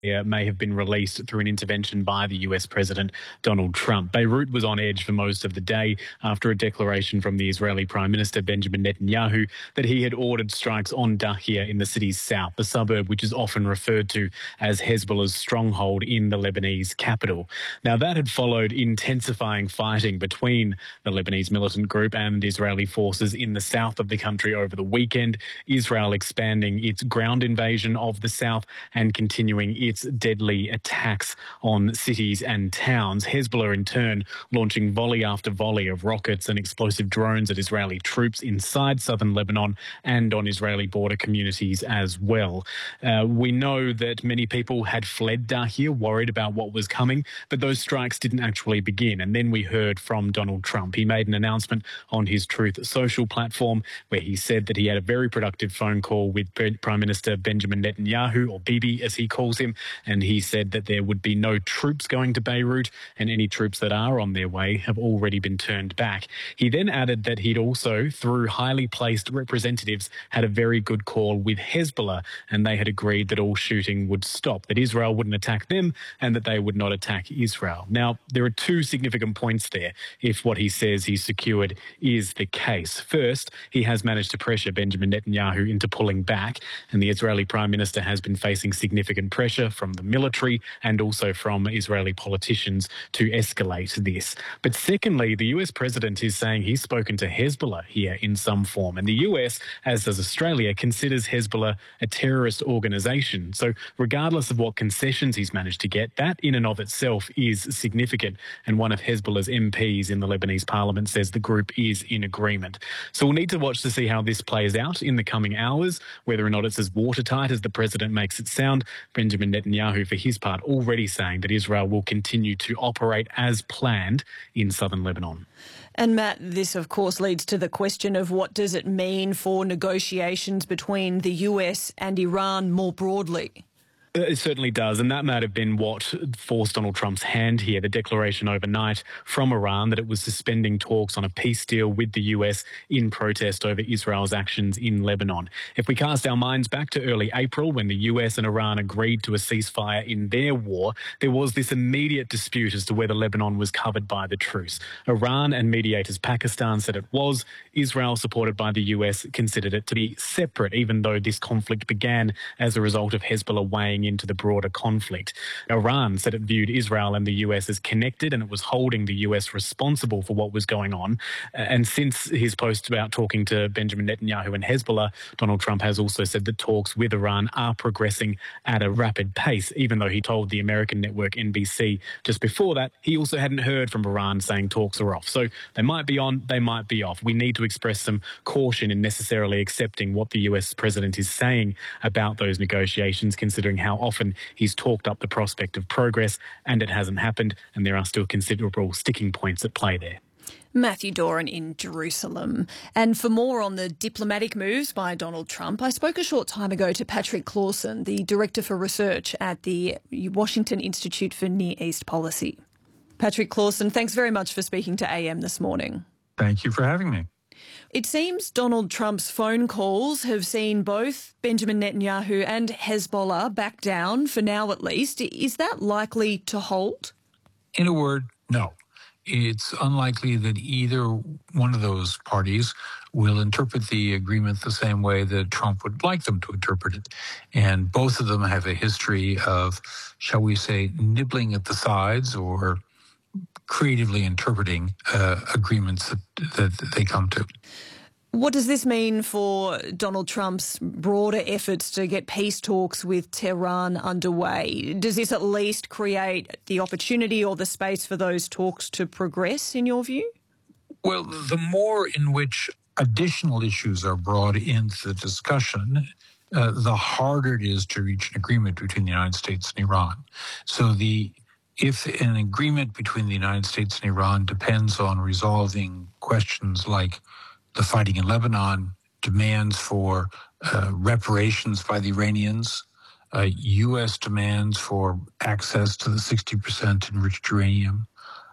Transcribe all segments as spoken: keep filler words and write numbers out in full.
Uh, may have been released through an intervention by the U S President Donald Trump. Beirut was on edge for most of the day after a declaration from the Israeli Prime Minister Benjamin Netanyahu that he had ordered strikes on Dahia in the city's south, the suburb which is often referred to as Hezbollah's stronghold in the Lebanese capital. Now, that had followed intensifying fighting between the Lebanese militant group and Israeli forces in the south of the country over the weekend, Israel expanding its ground invasion of the south and continuing its its deadly attacks on cities and towns. Hezbollah, in turn, launching volley after volley of rockets and explosive drones at Israeli troops inside southern Lebanon and on Israeli border communities as well. Uh, we know that many people had fled Dahia, worried about what was coming, but those strikes didn't actually begin. And then we heard from Donald Trump. He made an announcement on his Truth Social platform where he said that he had a very productive phone call with Prime Minister Benjamin Netanyahu, or Bibi as he calls him, and he said that there would be no troops going to Beirut, and any troops that are on their way have already been turned back. He then added that he'd also, through highly placed representatives, had a very good call with Hezbollah, and they had agreed that all shooting would stop, that Israel wouldn't attack them and that they would not attack Israel. Now, there are two significant points there if what he says he's secured is the case. First, he has managed to pressure Benjamin Netanyahu into pulling back, and the Israeli Prime Minister has been facing significant pressure from the military and also from Israeli politicians to escalate this. But secondly, the U S President is saying he's spoken to Hezbollah here in some form, and the U S, as does Australia, considers Hezbollah a terrorist organisation. So regardless of what concessions he's managed to get, that in and of itself is significant, and one of Hezbollah's M Ps in the Lebanese parliament says the group is in agreement. So we'll need to watch to see how this plays out in the coming hours, whether or not it's as watertight as the President makes it sound. Benjamin Netanyahu, for his part, already saying that Israel will continue to operate as planned in southern Lebanon. And Matt, this of course leads to the question of what does it mean for negotiations between the U S and Iran more broadly? It certainly does, and that might have been what forced Donald Trump's hand here, the declaration overnight from Iran that it was suspending talks on a peace deal with the U S in protest over Israel's actions in Lebanon. If we cast our minds back to early April, when the U S and Iran agreed to a ceasefire in their war, there was this immediate dispute as to whether Lebanon was covered by the truce. Iran and mediators Pakistan said it was. Israel, supported by the U S, considered it to be separate, even though this conflict began as a result of Hezbollah weighing into the broader conflict. Iran said it viewed Israel and the U S as connected, and it was holding the U S responsible for what was going on. And since his post about talking to Benjamin Netanyahu and Hezbollah, Donald Trump has also said that talks with Iran are progressing at a rapid pace, even though he told the American network N B C just before that he also hadn't heard from Iran saying talks are off. So they might be on, they might be off. We need to express some caution in necessarily accepting what the U S president is saying about those negotiations, considering how often he's talked up the prospect of progress and it hasn't happened, and there are still considerable sticking points at play there. Matthew Doran in Jerusalem. And for more on the diplomatic moves by Donald Trump, I spoke a short time ago to Patrick Clausen, the Director for Research at the Washington Institute for Near East Policy. Patrick Clausen, thanks very much for speaking to A M this morning. Thank you for having me. It seems Donald Trump's phone calls have seen both Benjamin Netanyahu and Hezbollah back down, for now at least. Is that likely to hold? In a word, no. It's unlikely that either one of those parties will interpret the agreement the same way that Trump would like them to interpret it. And both of them have a history of, shall we say, nibbling at the sides or creatively interpreting uh, agreements that, that they come to. What does this mean for Donald Trump's broader efforts to get peace talks with Tehran underway? Does this at least create the opportunity or the space for those talks to progress, in your view? Well, the more in which additional issues are brought into the discussion, uh, the harder it is to reach an agreement between the United States and Iran. So the if an agreement between the United States and Iran depends on resolving questions like the fighting in Lebanon, demands for uh, reparations by the Iranians, uh, U S demands for access to the sixty percent enriched uranium,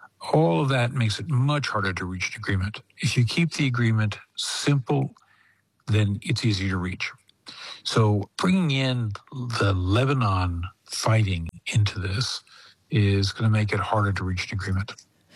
all of that makes it much harder to reach an agreement. If you keep the agreement simple, then it's easy to reach. So bringing in the Lebanon fighting into this is going to make it harder to reach an agreement.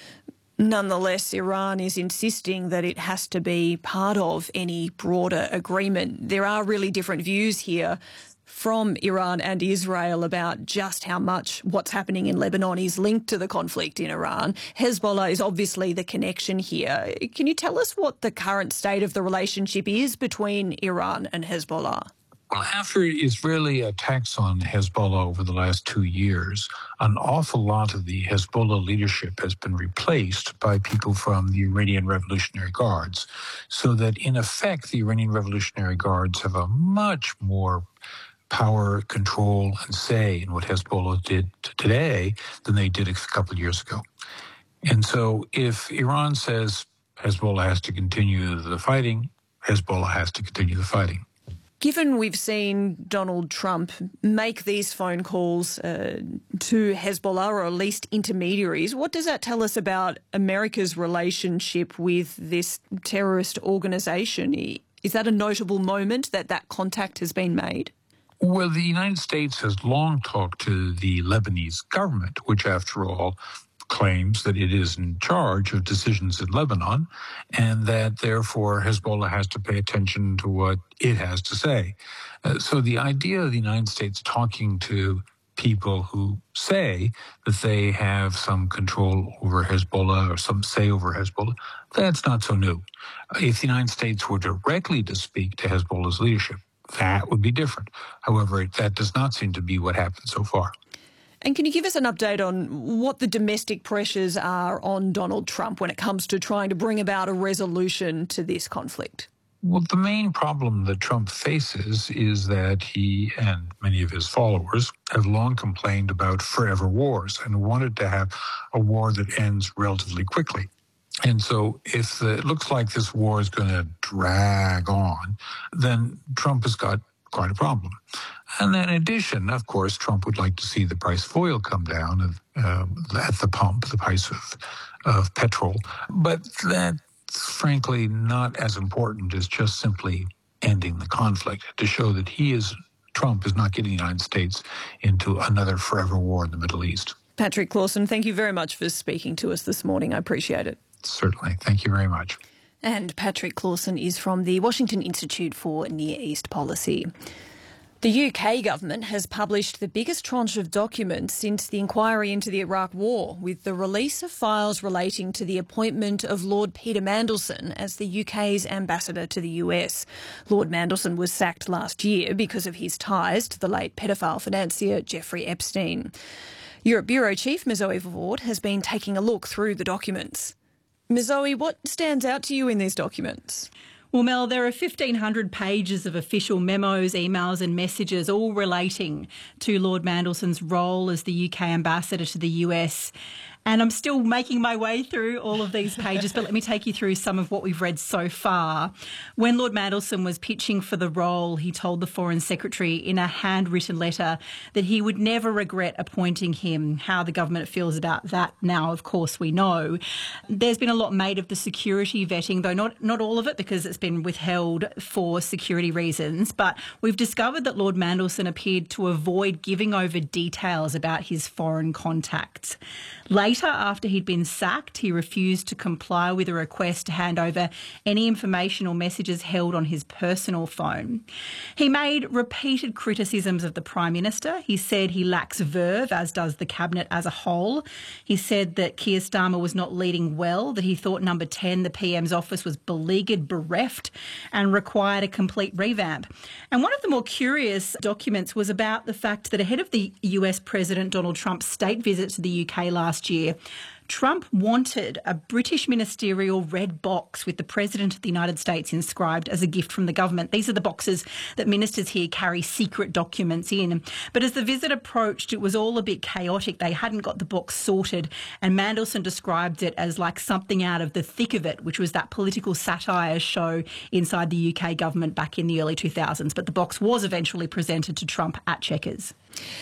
Nonetheless, Iran is insisting that it has to be part of any broader agreement. There are really different views here from Iran and Israel about just how much what's happening in Lebanon is linked to the conflict in Iran. Hezbollah is obviously the connection here. Can you tell us what the current state of the relationship is between Iran and Hezbollah? Well, after Israeli attacks on Hezbollah over the last two years, an awful lot of the Hezbollah leadership has been replaced by people from the Iranian Revolutionary Guards, so that in effect the Iranian Revolutionary Guards have a much more power, control, and say in what Hezbollah did today than they did a couple of years ago. And so if Iran says Hezbollah has to continue the fighting, Hezbollah has to continue the fighting. Given we've seen Donald Trump make these phone calls uh, to Hezbollah, or at least intermediaries, what does that tell us about America's relationship with this terrorist organisation? Is that a notable moment that that contact has been made? Well, the United States has long talked to the Lebanese government, which, after all, claims that it is in charge of decisions in Lebanon, and that therefore Hezbollah has to pay attention to what it has to say. Uh, so the idea of the United States talking to people who say that they have some control over Hezbollah or some say over Hezbollah, that's not so new. If the United States were directly to speak to Hezbollah's leadership, that would be different. However, that does not seem to be what happened so far. And can you give us an update on what the domestic pressures are on Donald Trump when it comes to trying to bring about a resolution to this conflict? Well, the main problem that Trump faces is that he and many of his followers have long complained about forever wars and wanted to have a war that ends relatively quickly. And so if the, it looks like this war is going to drag on, then Trump has got quite a problem. And then in addition, of course, Trump would like to see the price of oil come down uh, at the pump, the price of, of petrol. But that's frankly not as important as just simply ending the conflict, to show that he is, Trump is not getting the United States into another forever war in the Middle East. Patrick Clausen, thank you very much for speaking to us this morning. I appreciate it. Certainly. Thank you very much. And Patrick Clausen is from the Washington Institute for Near East Policy. The U K government has published the biggest tranche of documents since the inquiry into the Iraq War, with the release of files relating to the appointment of Lord Peter Mandelson as the U K's ambassador to the U S. Lord Mandelson was sacked last year because of his ties to the late paedophile financier Jeffrey Epstein. Europe Bureau Chief Mizoe Vavord has been taking a look through the documents. Mizoe, what stands out to you in these documents? Well, Mel, there are fifteen hundred pages of official memos, emails and messages all relating to Lord Mandelson's role as the U K ambassador to the U S. And I'm still making my way through all of these pages, but let me take you through some of what we've read so far. When Lord Mandelson was pitching for the role, he told the Foreign Secretary in a handwritten letter that he would never regret appointing him. How the government feels about that now, of course, we know. There's been a lot made of the security vetting, though not, not all of it, because it's been withheld for security reasons. But we've discovered that Lord Mandelson appeared to avoid giving over details about his foreign contacts. Later, after he'd been sacked, he refused to comply with a request to hand over any information or messages held on his personal phone. He made repeated criticisms of the Prime Minister. He said he lacks verve, as does the Cabinet as a whole. He said that Keir Starmer was not leading well, that he thought Number ten, the P M's office, was beleaguered, bereft, and required a complete revamp. And one of the more curious documents was about the fact that ahead of the U S President Donald Trump's state visit to the U K last year, Trump wanted a British ministerial red box with the President of the United States inscribed as a gift from the government. These are the boxes that ministers here carry secret documents in. But as the visit approached, it was all a bit chaotic. They hadn't got the box sorted, and Mandelson described it as like something out of The Thick of It, which was that political satire show inside the U K government back in the early two thousands. But the box was eventually presented to Trump at Chequers.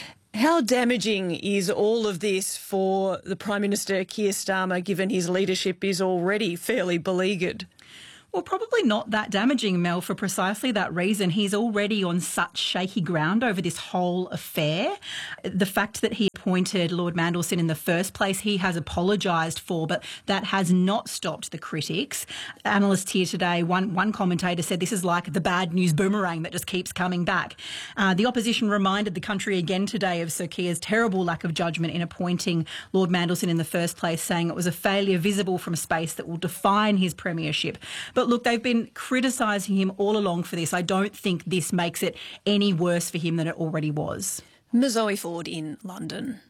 How damaging is all of this for the Prime Minister, Keir Starmer, given his leadership is already fairly beleaguered? Well, probably not that damaging, Mel, for precisely that reason. He's already on such shaky ground over this whole affair. The fact that he appointed Lord Mandelson in the first place, he has apologised for, but that has not stopped the critics. Analysts here today, one, one commentator said this is like the bad news boomerang that just keeps coming back. Uh, the opposition reminded the country again today of Sir Keir's terrible lack of judgment in appointing Lord Mandelson in the first place, saying it was a failure visible from space that will define his premiership. But look, they've been criticising him all along for this. I don't think this makes it any worse for him than it already was. Zoe Ford in London.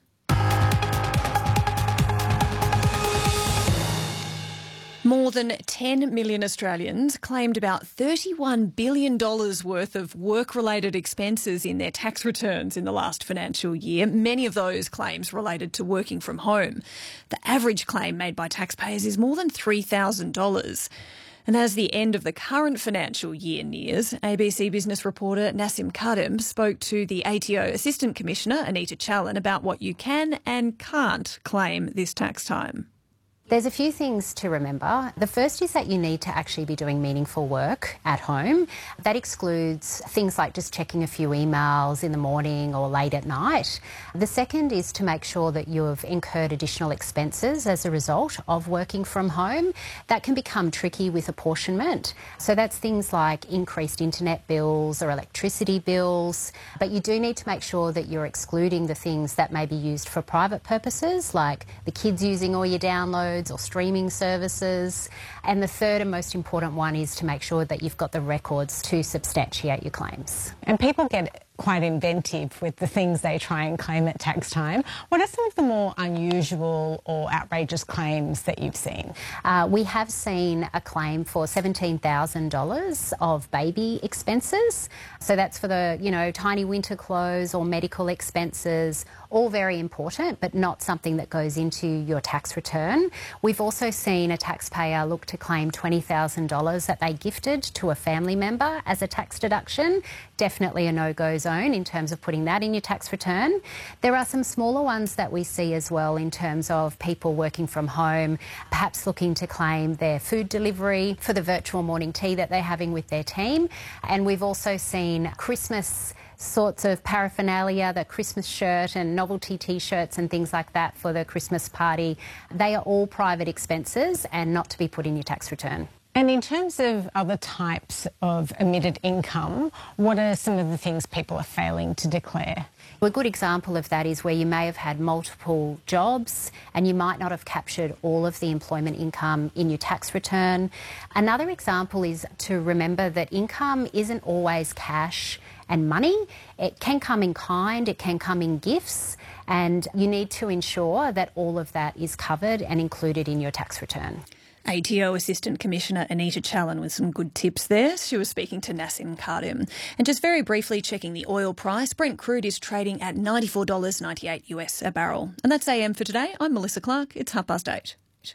More than ten million Australians claimed about thirty-one billion dollars worth of work-related expenses in their tax returns in the last financial year. Many of those claims related to working from home. The average claim made by taxpayers is more than three thousand dollars. And as the end of the current financial year nears, A B C Business reporter Nassim Kadhim spoke to the A T O Assistant Commissioner Anita Challen about what you can and can't claim this tax time. There's a few things to remember. The first is that you need to actually be doing meaningful work at home. That excludes things like just checking a few emails in the morning or late at night. The second is to make sure that you have incurred additional expenses as a result of working from home. That can become tricky with apportionment. So that's things like increased internet bills or electricity bills. But you do need to make sure that you're excluding the things that may be used for private purposes, like the kids using all your downloads or streaming services. And the third and most important one is to make sure that you've got the records to substantiate your claims. And people get quite inventive with the things they try and claim at tax time. What are some of the more unusual or outrageous claims that you've seen? Uh, we have seen a claim for seventeen thousand dollars of baby expenses. So that's for the, you know, tiny winter clothes or medical expenses, all very important, but not something that goes into your tax return. We've also seen a taxpayer look to claim twenty thousand dollars that they gifted to a family member as a tax deduction. Definitely a no-go zone in terms of putting that in your tax return. There are some smaller ones that we see as well in terms of people working from home, perhaps looking to claim their food delivery for the virtual morning tea that they're having with their team. And we've also seen Christmas sorts of paraphernalia, the Christmas shirt and novelty T-shirts and things like that for the Christmas party. They are all private expenses and not to be put in your tax return. And in terms of other types of omitted income, what are some of the things people are failing to declare? A good example of that is where you may have had multiple jobs and you might not have captured all of the employment income in your tax return. Another example is to remember that income isn't always cash and money. It can come in kind, it can come in gifts, and you need to ensure that all of that is covered and included in your tax return. A T O Assistant Commissioner Anita Challen with some good tips there. She was speaking to Nassim Kadhim. And just very briefly checking the oil price, Brent crude is trading at ninety-four dollars ninety-eight US a barrel. And that's A M for today. I'm Melissa Clark. It's half past eight.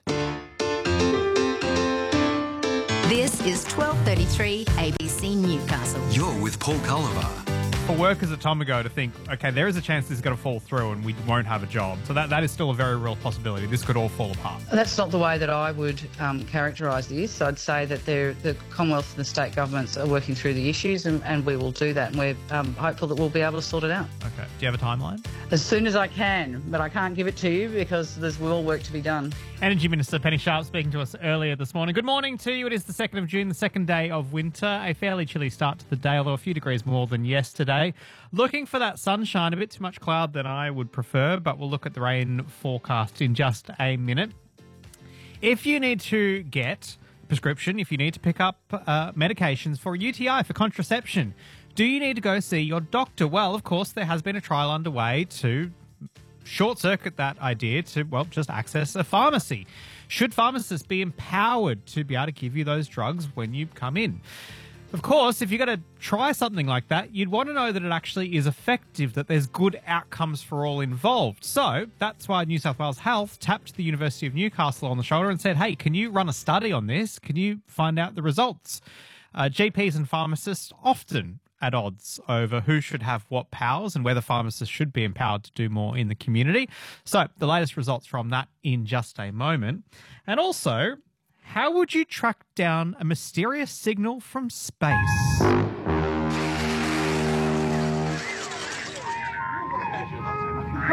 This is twelve thirty-three A B C Newcastle. You're with Paul Culliver. For workers a time ago to think, okay, there is a chance this is going to fall through and we won't have a job. So that, that is still a very real possibility. This could all fall apart. That's not the way that I would um, characterise this. I'd say that the Commonwealth and the state governments are working through the issues and, and we will do that, and we're um, hopeful that we'll be able to sort it out. Okay. Do you have a timeline? As soon as I can, but I can't give it to you because there's more work to be done. Energy Minister Penny Sharp speaking to us earlier this morning. Good morning to you. It is the second of June, the second day of winter. A fairly chilly start to the day, although a few degrees more than yesterday. Looking for that sunshine, a bit too much cloud than I would prefer, but we'll look at the rain forecast in just a minute. If you need to get a prescription, if you need to pick up uh, medications for U T I, for contraception, do you need to go see your doctor? Well, of course, there has been a trial underway to short-circuit that idea to, well, just access a pharmacy. Should pharmacists be empowered to be able to give you those drugs when you come in? Of course, if you're going to try something like that, you'd want to know that it actually is effective, that there's good outcomes for all involved. So that's why New South Wales Health tapped the University of Newcastle on the shoulder and said, hey, can you run a study on this? Can you find out the results? Uh, G Ps and pharmacists often at odds over who should have what powers and whether pharmacists should be empowered to do more in the community. So the latest results from that in just a moment. And also, How would you track down a mysterious signal from space?